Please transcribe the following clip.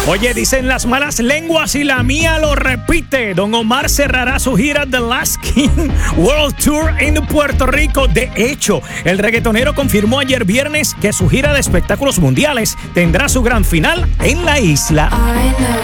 Oye, dicen las malas lenguas y la mía lo repite. Don Omar cerrará su gira The Last King World Tour en Puerto Rico. De hecho, el reggaetonero confirmó ayer viernes que su gira de espectáculos mundiales tendrá su gran final en la isla.